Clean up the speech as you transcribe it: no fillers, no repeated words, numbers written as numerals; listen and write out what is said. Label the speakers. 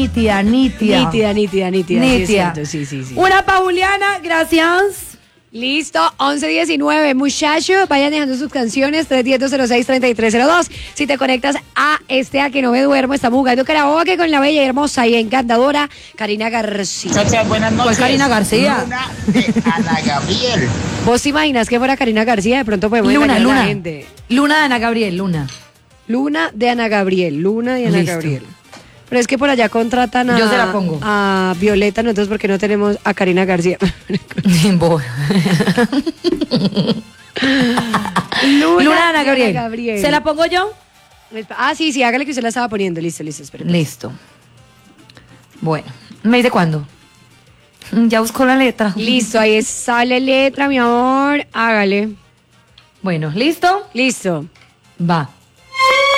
Speaker 1: nítida.
Speaker 2: Nítida.
Speaker 1: Sí, es cierto, sí. Una pa' Juliana, gracias.
Speaker 2: Listo, 11:19, muchachos, vayan dejando sus canciones, 310-206-3302. Si te conectas a A que no me duermo, estamos jugando karaoke con la bella y hermosa y encantadora Karina García.
Speaker 3: Muchachas, buenas noches.
Speaker 1: Pues Karina García.
Speaker 3: Luna de Ana Gabriel.
Speaker 2: ¿Vos te imaginas que fuera Karina García? De pronto podemos engañar a la gente.
Speaker 1: Luna de Ana Gabriel, Luna.
Speaker 2: Luna de Ana Gabriel.
Speaker 1: Listo.
Speaker 2: Pero es que por allá contratan
Speaker 1: Yo se la pongo.
Speaker 2: a Violeta, nosotros porque no tenemos a Karina García.
Speaker 1: Luna de Ana Gabriel. ¿Se la pongo yo?
Speaker 2: Sí, hágale que usted la estaba poniendo. Listo, espérate.
Speaker 1: Listo. Bueno, ¿me dice cuándo? Ya buscó la letra.
Speaker 2: Listo, ahí sale letra, mi amor. Hágale.
Speaker 1: Bueno, ¿listo?
Speaker 2: Listo.
Speaker 1: Va.